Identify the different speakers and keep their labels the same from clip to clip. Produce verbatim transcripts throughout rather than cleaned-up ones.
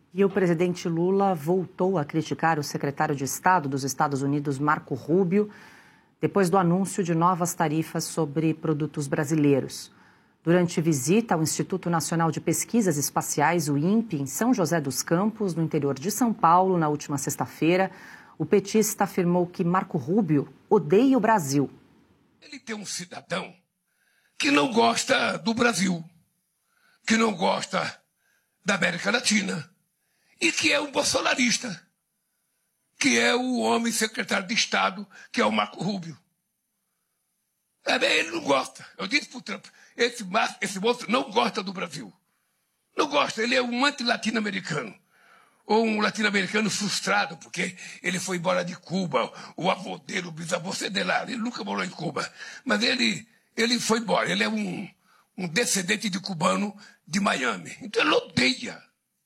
Speaker 1: E o presidente Lula voltou a criticar o secretário de Estado dos Estados Unidos, Marco Rubio, depois do anúncio de novas tarifas sobre produtos brasileiros. Durante visita ao Instituto Nacional de Pesquisas Espaciais, o INPE, em São José dos Campos, no interior de São Paulo, na última sexta-feira, o petista afirmou que Marco Rubio odeia o Brasil.
Speaker 2: Ele tem um cidadão que não gosta do Brasil, que não gosta da América Latina e que é um bolsonarista, que é o homem secretário de Estado, que é o Marco Rubio. É, bem, ele não gosta. Eu disse para o Trump, esse, esse moço não gosta do Brasil. Não gosta, ele é um anti-latino-americano. Ou um latino-americano frustrado, porque ele foi embora de Cuba, o avô dele, o bisavô dele lá, ele nunca morou em Cuba. Mas ele, ele foi embora, ele é um, um descendente de cubano de Miami. Então ele odeia.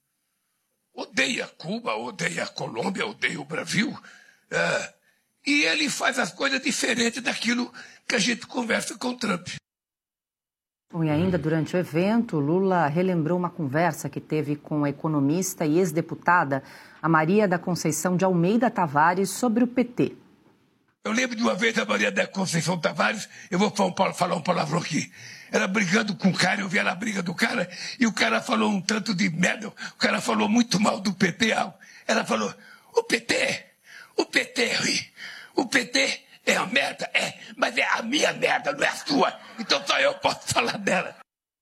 Speaker 2: Odeia Cuba, odeia a Colômbia, odeia o Brasil. É, e ele faz as coisas diferentes daquilo que a gente conversa com o Trump.
Speaker 1: Bom, e ainda durante o evento, Lula relembrou uma conversa que teve com a economista e ex-deputada a Maria da Conceição de Almeida Tavares sobre o P T.
Speaker 2: Eu lembro de uma vez a Maria da Conceição Tavares, eu vou falar um palavrão aqui, ela brigando com o cara, eu vi ela briga do cara, e o cara falou um tanto de merda, o cara falou muito mal do P T. Ela falou, o P T, o P T, o P T é a merda, é, mas é a minha merda, não é a sua, então só eu posso falar dela.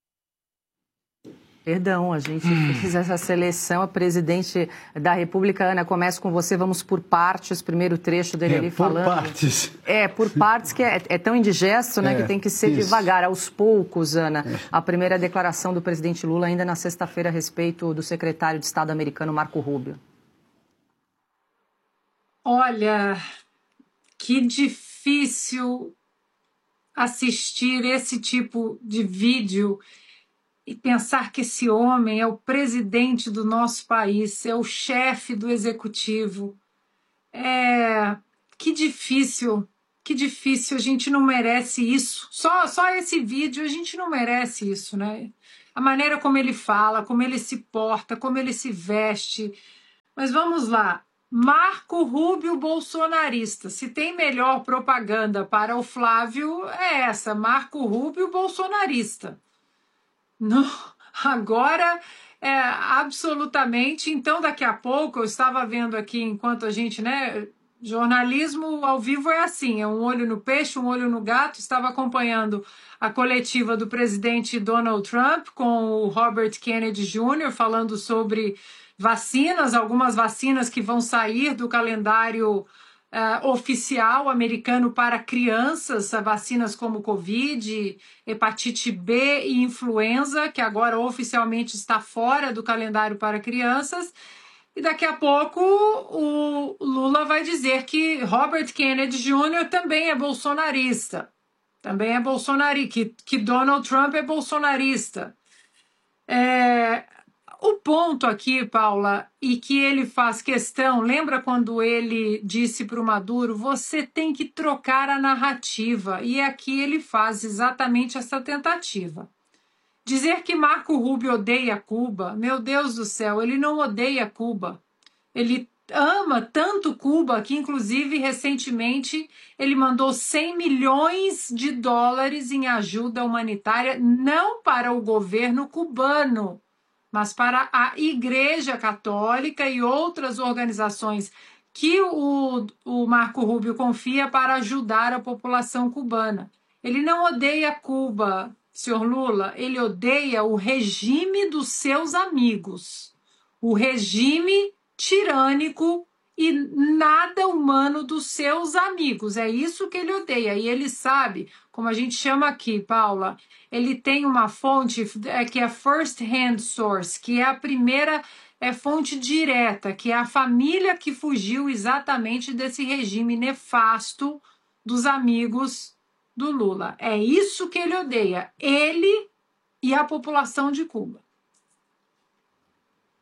Speaker 1: Perdão, a gente hum. fez essa seleção. A presidente da República, Ana, começa com você, vamos por partes. Primeiro trecho dele
Speaker 3: é,
Speaker 1: ali
Speaker 3: por
Speaker 1: falando.
Speaker 3: Por partes.
Speaker 1: É, por partes, que é, é tão indigesto, né, é, que tem que ser isso. devagar, aos poucos, Ana. É. A primeira declaração do presidente Lula, ainda na sexta-feira, a respeito do secretário de Estado americano, Marco Rubio.
Speaker 4: Olha, que difícil assistir esse tipo de vídeo e pensar que esse homem é o presidente do nosso país, é o chefe do executivo. É... Que difícil, que difícil, a gente não merece isso. Só, só esse vídeo, a gente não merece isso, né? A maneira como ele fala, como ele se porta, como ele se veste. Mas vamos lá. Marco Rubio bolsonarista. Se tem melhor propaganda para o Flávio, é essa. Marco Rubio bolsonarista. Não, agora, é, absolutamente. Então, daqui a pouco, eu estava vendo aqui, enquanto a gente, né, jornalismo ao vivo é assim, é um olho no peixe, um olho no gato. Estava acompanhando a coletiva do presidente Donald Trump com o Robert Kennedy Júnior falando sobre vacinas, algumas vacinas que vão sair do calendário Uh, oficial americano para crianças, vacinas como Covid, hepatite B e influenza, que agora oficialmente está fora do calendário para crianças. E daqui a pouco o Lula vai dizer que Robert Kennedy Júnior também é bolsonarista. Também é bolsonarista, que, que Donald Trump é bolsonarista. É... O ponto aqui, Paula, e que ele faz questão, lembra quando ele disse para o Maduro, você tem que trocar a narrativa, e aqui ele faz exatamente essa tentativa. Dizer que Marco Rubio odeia Cuba, meu Deus do céu, ele não odeia Cuba, ele ama tanto Cuba que, inclusive, recentemente, ele mandou cem milhões de dólares em ajuda humanitária, não para o governo cubano, mas para a Igreja Católica e outras organizações que o, o Marco Rubio confia para ajudar a população cubana. Ele não odeia Cuba, senhor Lula, ele odeia o regime dos seus amigos, o regime tirânico e nada humano dos seus amigos. É isso que ele odeia. E ele sabe, como a gente chama aqui, Paula, ele tem uma fonte é, que é first hand source, que é a primeira é, fonte direta, que é a família que fugiu exatamente desse regime nefasto dos amigos do Lula. É isso que ele odeia, ele e a população de Cuba.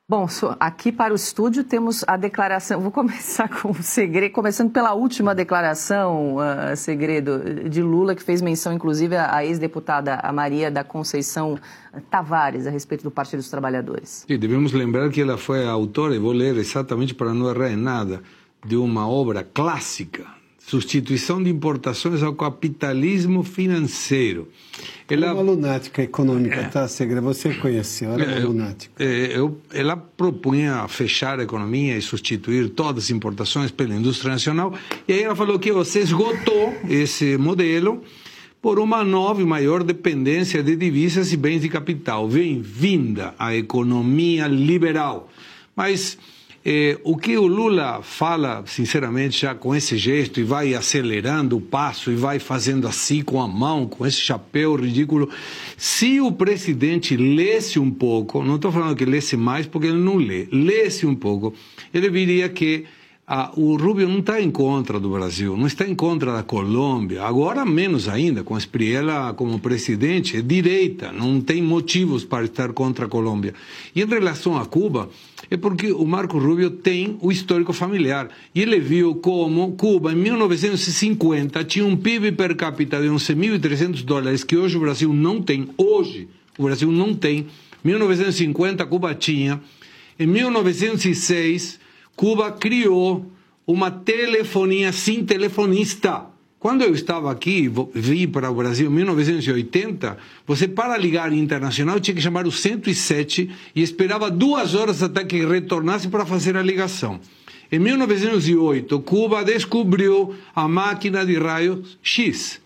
Speaker 1: Bom, aqui para o estúdio temos a declaração, vou começar com o Segredo, começando pela última declaração, uh, Segredo, de Lula, que fez menção, inclusive, à ex-deputada Maria da Conceição Tavares, a respeito do Partido dos Trabalhadores.
Speaker 3: Sim, devemos lembrar que ela foi a autora, e vou ler exatamente para não errar em nada, de uma obra clássica, Substituição de Importações ao Capitalismo Financeiro.
Speaker 5: Ela é uma lunática econômica, é, tá, Segredo? Você conheceu, ela é uma lunática.
Speaker 3: É, eu, ela propunha fechar a economia e substituir todas as importações pela indústria nacional, e aí ela falou que você esgotou esse modelo por uma nova e maior dependência de divisas e bens de capital. Bem-vinda à economia liberal. Mas Eh, o que o Lula fala, sinceramente, já com esse gesto, e vai acelerando o passo, e vai fazendo assim com a mão, com esse chapéu ridículo, se o presidente lesse um pouco, não estou falando que lesse mais, porque ele não lê, lesse um pouco, ele viria que ah, o Rubio não está em contra do Brasil, não está em contra da Colômbia, agora menos ainda, com a Espriella como presidente, é direita, não tem motivos para estar contra a Colômbia. E em relação a Cuba, é porque o Marco Rubio tem o histórico familiar. E ele viu como Cuba, em mil novecentos e cinquenta, tinha um P I B per capita de onze mil e trezentos dólares, que hoje o Brasil não tem. Hoje, o Brasil não tem. Em mil novecentos e cinquenta, Cuba tinha. Em mil novecentos e seis, Cuba criou uma telefonia sem telefonista. Quando eu estava aqui, vim para o Brasil em mil novecentos e oitenta, você, para ligar internacional, tinha que chamar o cento e sete e esperava duas horas até que retornasse para fazer a ligação. Em mil novecentos e oito, Cuba descobriu a máquina de raios X.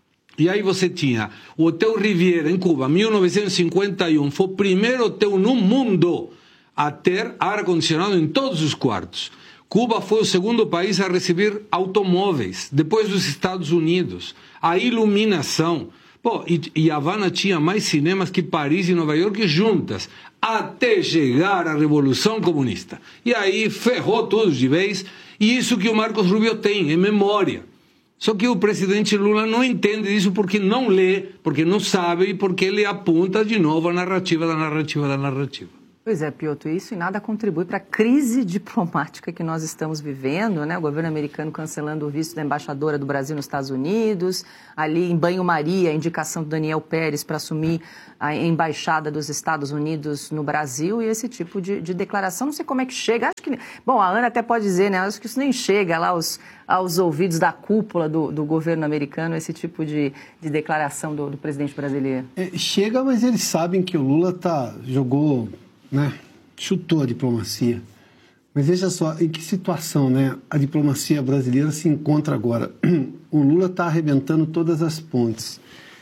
Speaker 3: E aí você tinha o Hotel Riviera em Cuba, mil novecentos e cinquenta e um, foi o primeiro hotel no mundo a ter ar-condicionado em todos os quartos. Cuba foi o segundo país a receber automóveis, depois dos Estados Unidos. A iluminação. Pô, e, e Havana tinha mais cinemas que Paris e Nova York juntas, até chegar a Revolução Comunista. E aí ferrou todos de vez, e isso que o Marcos Rubio tem, é memória. Só que o presidente Lula não entende isso porque não lê, porque não sabe e porque ele aponta de novo a narrativa da narrativa da narrativa.
Speaker 1: Pois é, Piotr, isso em nada contribui para a crise diplomática que nós estamos vivendo, né? O governo americano cancelando o visto da embaixadora do Brasil nos Estados Unidos, ali em banho-maria, a indicação do Daniel Pérez para assumir a embaixada dos Estados Unidos no Brasil e esse tipo de, de declaração. Não sei como é que chega. Acho que, bom, a Ana até pode dizer, né? Acho que isso nem chega lá aos, aos ouvidos da cúpula do, do governo americano, esse tipo de, de declaração do, do presidente brasileiro.
Speaker 5: É, chega, mas eles sabem que o Lula tá, jogou... Né? Chutou a diplomacia. Mas veja só, em que situação, né, a diplomacia brasileira se encontra agora. O Lula está arrebentando todas as pontes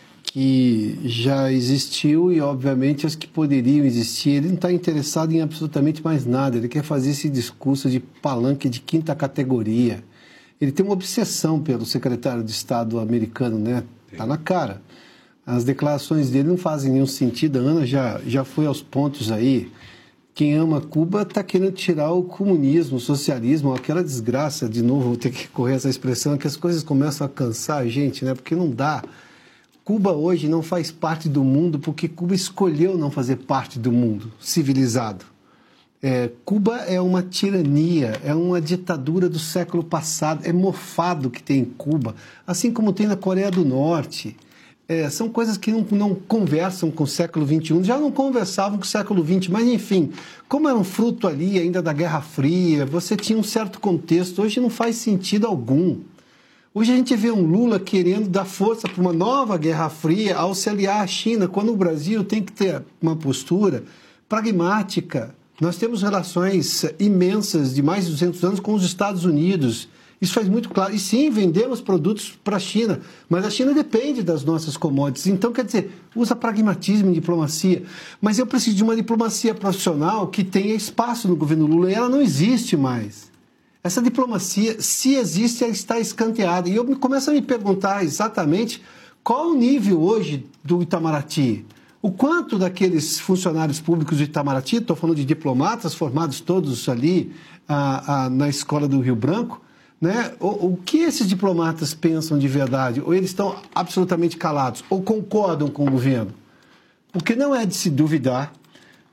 Speaker 5: que já existiu e, obviamente, as que poderiam existir. Ele não está interessado em absolutamente mais nada. Ele quer fazer esse discurso de palanque de quinta categoria. Ele tem uma obsessão pelo secretário de Estado americano, né? Está na cara. As declarações dele não fazem nenhum sentido. A Ana já, já foi aos pontos aí. Quem ama Cuba está querendo tirar o comunismo, o socialismo, aquela desgraça, de novo, vou ter que correr essa expressão, que as coisas começam a cansar a gente, né? Porque não dá. Cuba hoje não faz parte do mundo porque Cuba escolheu não fazer parte do mundo civilizado. É, Cuba é uma tirania, é uma ditadura do século passado, é mofado que tem em Cuba, assim como tem na Coreia do Norte. É, são coisas que não, não conversam com o século vinte e um, já não conversavam com o século vinte, mas enfim, como era um fruto ali ainda da Guerra Fria, você tinha um certo contexto, hoje não faz sentido algum. Hoje a gente vê um Lula querendo dar força para uma nova Guerra Fria ao se aliar à China, quando o Brasil tem que ter uma postura pragmática. Nós temos relações imensas de mais de duzentos anos com os Estados Unidos. Isso faz muito claro. E sim, vendemos produtos para a China, mas a China depende das nossas commodities. Então, quer dizer, usa pragmatismo em diplomacia. Mas eu preciso de uma diplomacia profissional que tenha espaço no governo Lula, e ela não existe mais. Essa diplomacia, se existe, ela está escanteada. E eu começo a me perguntar exatamente qual o nível hoje do Itamaraty. O quanto daqueles funcionários públicos do Itamaraty, estou falando de diplomatas formados todos ali ah, ah, na escola do Rio Branco, né? O, o que esses diplomatas pensam de verdade? Ou eles estão absolutamente calados? Ou concordam com o governo? Porque não é de se duvidar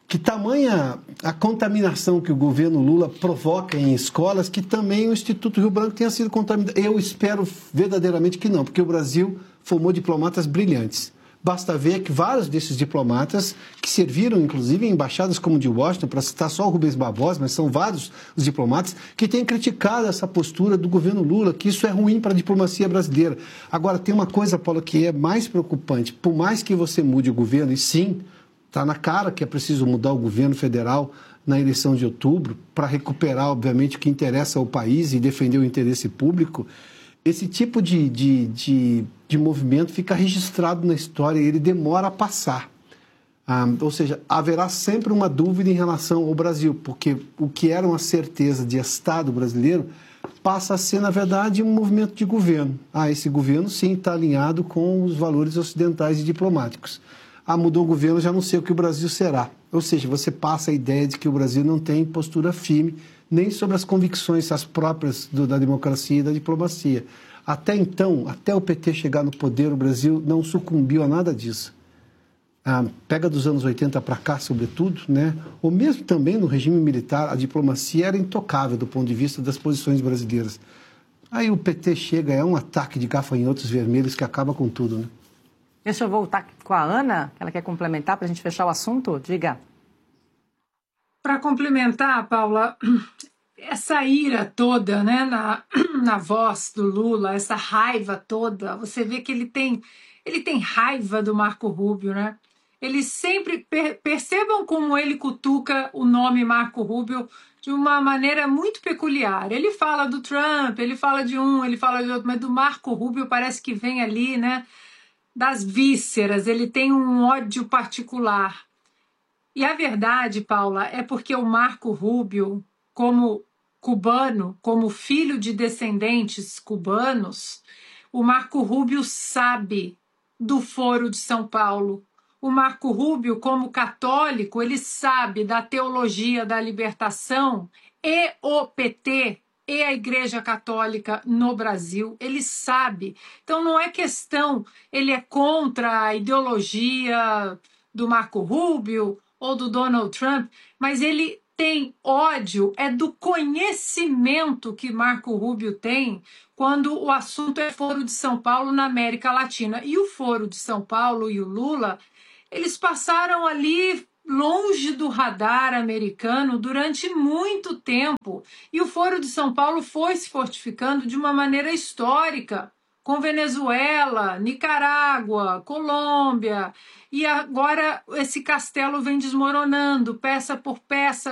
Speaker 5: que tamanha a contaminação que o governo Lula provoca em escolas, que também o Instituto Rio Branco tenha sido contaminado. Eu espero verdadeiramente que não, porque o Brasil formou diplomatas brilhantes. Basta ver que vários desses diplomatas, que serviram inclusive em embaixadas como de Washington, para citar só o Rubens Barbosa, mas são vários os diplomatas, que têm criticado essa postura do governo Lula, que isso é ruim para a diplomacia brasileira. Agora, tem uma coisa, Paulo, que é mais preocupante. Por mais que você mude o governo, e sim, está na cara que é preciso mudar o governo federal na eleição de outubro, para recuperar, obviamente, o que interessa ao país e defender o interesse público, esse tipo de, de, de, de movimento fica registrado na história e ele demora a passar. Ah, ou seja, haverá sempre uma dúvida em relação ao Brasil, porque o que era uma certeza de Estado brasileiro passa a ser, na verdade, um movimento de governo. Ah, esse governo, sim, está alinhado com os valores ocidentais e diplomáticos. Ah, mudou o governo, já não sei o que o Brasil será. Ou seja, você passa a ideia de que o Brasil não tem postura firme nem sobre as convicções, as próprias do, da democracia e da diplomacia. Até então, até o P T chegar no poder, o Brasil não sucumbiu a nada disso. Ah, pega dos anos oitenta para cá, sobretudo, né? Ou mesmo também no regime militar, a diplomacia era intocável do ponto de vista das posições brasileiras. Aí o P T chega, é um ataque de gafanhotos vermelhos que acaba com tudo, né?
Speaker 1: Deixa eu voltar com a Ana, que ela quer complementar para a gente fechar o assunto. Diga.
Speaker 4: Para complementar, Paula, essa ira toda, né, na, na voz do Lula, essa raiva toda, você vê que ele tem, ele tem raiva do Marco Rubio, né? Ele sempre, per, percebam como ele cutuca o nome Marco Rubio de uma maneira muito peculiar. Ele fala do Trump, ele fala de um, ele fala de outro, mas do Marco Rubio parece que vem ali, né, das vísceras, ele tem um ódio particular. E a verdade, Paula, é porque o Marco Rubio, como cubano, como filho de descendentes cubanos, o Marco Rubio sabe do Foro de São Paulo. O Marco Rubio, como católico, ele sabe da teologia da libertação e o P T e a Igreja Católica no Brasil. Ele sabe. Então não é questão, ele é contra a ideologia do Marco Rubio ou do Donald Trump, mas ele tem ódio, é do conhecimento que Marco Rubio tem quando o assunto é Foro de São Paulo na América Latina. E o Foro de São Paulo e o Lula, eles passaram ali longe do radar americano durante muito tempo. E o Foro de São Paulo foi se fortificando de uma maneira histórica, com Venezuela, Nicarágua, Colômbia, e agora esse castelo vem desmoronando, peça por peça,